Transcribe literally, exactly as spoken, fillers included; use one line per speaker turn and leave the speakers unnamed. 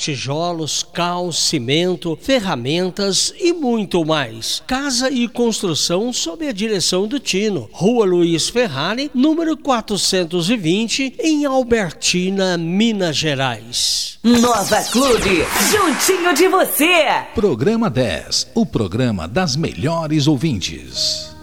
tijolos, cal, cimento, ferramentas e muito mais. Casa e construção sob a direção do Tino. Rua Luiz Ferrari, número quatrocentos e vinte, em Albertina, Minas Gerais.
Nova Clube, juntinho de você.
Programa dez, o programa das melhores ouvintes.